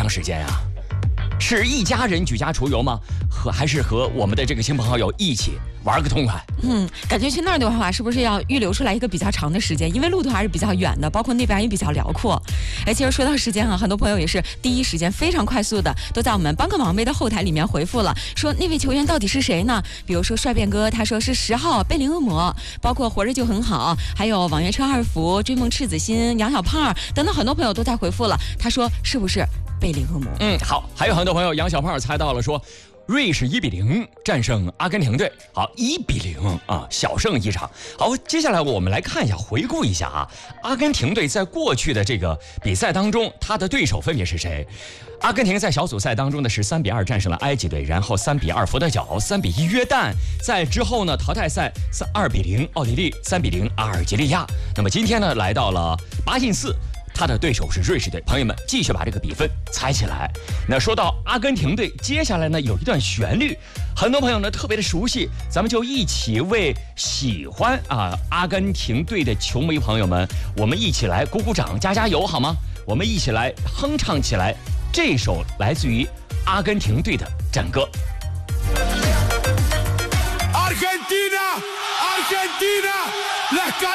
长时间啊？是一家人举家出游吗？还是和我们的这个亲朋好友一起玩个痛快？ 感觉去那儿的话，是不是要预留出来一个比较长的时间？因为路途还是比较远的，包括那边也比较辽阔。其实说到时间啊，很多朋友也是第一时间非常快速的都在我们帮个忙呗的后台里面回复了，说那位球员到底是谁呢？比如说帅变哥，他说是10号贝林厄姆，包括活着就很好，还有网约车二福、追梦赤子心、杨小胖等等，很多朋友都在回复了。他说是不是贝林厄姆？ 好，还有很多朋友杨小胖猜到了，说瑞士1-0战胜阿根廷队。好，1-0啊，小胜一场。好，接下来我们来看一下，回顾一下啊，阿根廷队在过去的这个比赛当中，他的对手分别是谁？阿根廷在小组赛当中呢是3-2战胜了埃及队，然后3-2佛得角，3-1约旦，在之后呢淘汰赛2-0奥地利，3-0阿尔及利亚。那么今天呢来到了8进4。他的对手是瑞士队，朋友们继续把这个比分猜起来。那说到阿根廷队，接下来呢有一段旋律，很多朋友呢特别的熟悉，咱们就一起为喜欢阿根廷队的球迷朋友们，我们一起来鼓鼓掌、加加油好吗？我们一起来哼唱起来这首来自于阿根廷队的战歌。 Argentina,